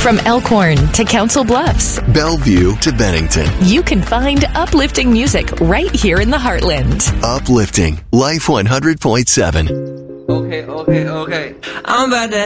From Elkhorn to Council Bluffs, Bellevue to Bennington. you can find uplifting music right here in the Heartland. Uplifting. Life 100.7. Okay. I'm about to